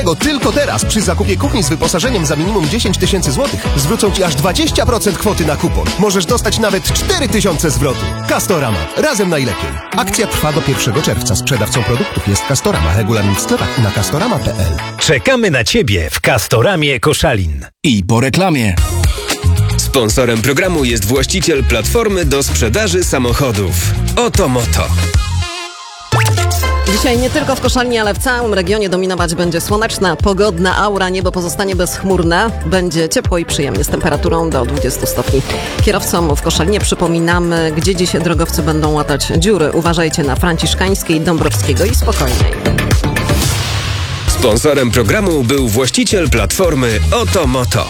Tylko teraz przy zakupie kuchni z wyposażeniem za minimum 10 000 złotych zwrócą Ci aż 20% kwoty na kupon. Możesz dostać nawet 4000 zwrotu. Castorama. Razem najlepiej. Akcja trwa do 1 czerwca. Sprzedawcą produktów jest Castorama. Regulamin w sklepach i na castorama.pl. Czekamy na Ciebie w Castoramie Koszalin. I po reklamie. Sponsorem programu jest właściciel platformy do sprzedaży samochodów. Oto Moto. Dzisiaj nie tylko w Koszalinie, ale w całym regionie dominować będzie słoneczna, pogodna aura. Niebo pozostanie bezchmurne. Będzie ciepło i przyjemnie z temperaturą do 20 stopni. Kierowcom w Koszalinie przypominamy, gdzie dziś drogowcy będą łatać dziury. Uważajcie na Franciszkańskiej, Dąbrowskiego i Spokojnej. Sponsorem programu był właściciel platformy Oto Moto.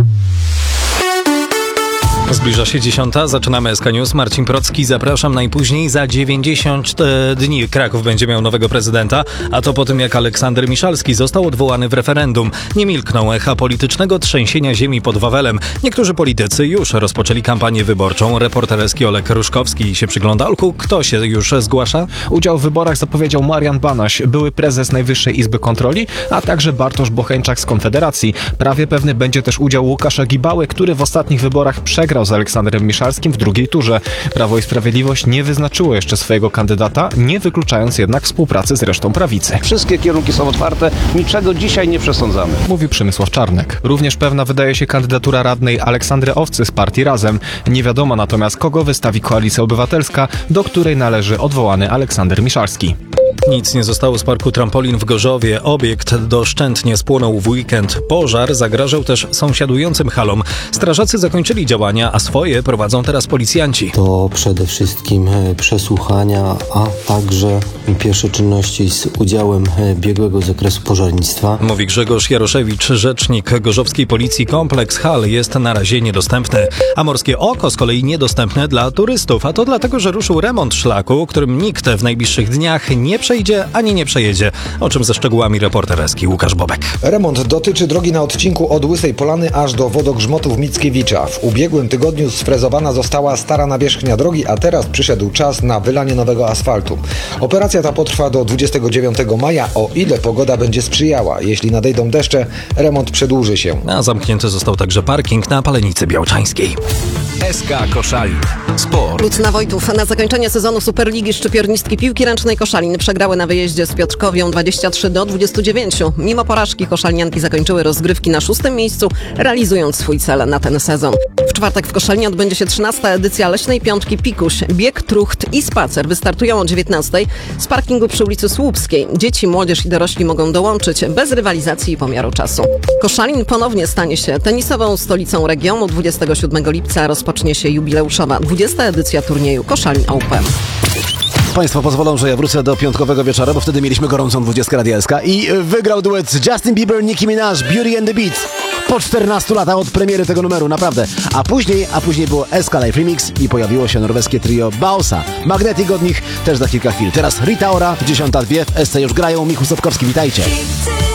Zbliża się 10. Zaczynamy SK News. Marcin Procki, zapraszam. Najpóźniej za 90 dni Kraków będzie miał nowego prezydenta, a to po tym, jak Aleksander Miszalski został odwołany w referendum. Nie milkną echa politycznego trzęsienia ziemi pod Wawelem. Niektórzy politycy już rozpoczęli kampanię wyborczą. Reporter SK Olek Ruszkowski się przygląda. Olku, kto się już zgłasza? Udział w wyborach zapowiedział Marian Banaś, były prezes Najwyższej Izby Kontroli, a także Bartosz Bocheńczak z Konfederacji. Prawie pewny będzie też udział Łukasza Gibały, który w ostatnich wyborach przegrał z Aleksandrem Miszalskim w drugiej turze. Prawo i Sprawiedliwość nie wyznaczyło jeszcze swojego kandydata, nie wykluczając jednak współpracy z resztą prawicy. Wszystkie kierunki są otwarte, niczego dzisiaj nie przesądzamy. Mówił Przemysław Czarnek. Również pewna wydaje się kandydatura radnej Aleksandry Owcy z partii Razem. Nie wiadomo natomiast, kogo wystawi Koalicja Obywatelska, do której należy odwołany Aleksander Miszalski. Nic nie zostało z parku trampolin w Gorzowie. Obiekt doszczętnie spłonął w weekend. Pożar zagrażał też sąsiadującym halom. Strażacy zakończyli działania, a swoje prowadzą teraz policjanci. To przede wszystkim przesłuchania, a także pierwsze czynności z udziałem biegłego z zakresu pożarnictwa. Mówi Grzegorz Jaroszewicz, rzecznik gorzowskiej policji. Kompleks hal jest na razie niedostępny, a Morskie Oko z kolei niedostępne dla turystów. A to dlatego, że ruszył remont szlaku, którym nikt w najbliższych dniach nie przejdzie ani nie przejedzie. O czym ze szczegółami reporter SK Łukasz Bobek. Remont dotyczy drogi na odcinku od Łysej Polany aż do wodogrzmotów Mickiewicza. W ubiegłym tygodniu sfrezowana została stara nawierzchnia drogi, a teraz przyszedł czas na wylanie nowego asfaltu. Operacja ta potrwa do 29 maja, o ile pogoda będzie sprzyjała. Jeśli nadejdą deszcze, remont przedłuży się. A zamknięty został także parking na Palenicy Białczańskiej. SK Koszalin. Sport. Lucyna Wojtów. Na zakończenie sezonu Superligi szczypiornistki piłki ręcznej Koszalin przegrały na wyjeździe z Piotrkowią 23-29. Mimo porażki koszalnianki zakończyły rozgrywki na 6. miejscu, realizując swój cel na ten sezon. W czwartek w Koszalinie odbędzie się 13. edycja Leśnej Piątki Pikuś. Bieg, trucht i spacer wystartują o 19:00 z parkingu przy ulicy Słupskiej. Dzieci, młodzież i dorośli mogą dołączyć bez rywalizacji i pomiaru czasu. Koszalin ponownie stanie się tenisową stolicą regionu. 27 lipca rozpocznie się jubileuszowa 20. edycja turnieju Koszalin Open. Państwo pozwolą, że ja wrócę do piątkowego wieczora, bo wtedy mieliśmy gorącą 20 Radia SK i wygrał duet Justin Bieber, Nicki Minaj, Beauty and the Beat. Po 14 latach od premiery tego numeru, naprawdę. A później było SK Live Remix i pojawiło się norweskie trio Bausa. Magnetic od nich też za kilka chwil. Teraz Rita Ora, 10:02 w SC już grają. Michał Sowkowski, witajcie.